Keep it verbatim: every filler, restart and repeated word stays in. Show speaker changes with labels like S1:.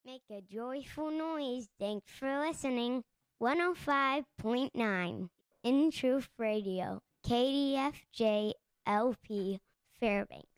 S1: Make a joyful noise. Thanks for listening. one oh five point nine In Truth Radio, K D F J L P Fairbanks.